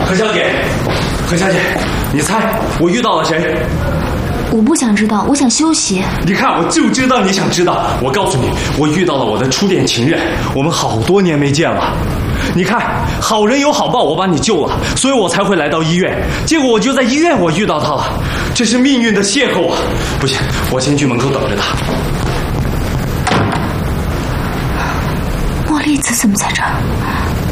何小姐，何小姐，你猜我遇到了谁？ 我不想知道，我想休息。 你看，我就知道你想知道。我告诉你，我遇到了我的初恋情人，我们好多年没见了。你看，好人有好报，我把你救了，所以我才会来到医院。结果我就在医院，我遇到他了，这是命运的邂逅啊！不行，我先去门口等着他。 莫莉子怎么在这儿？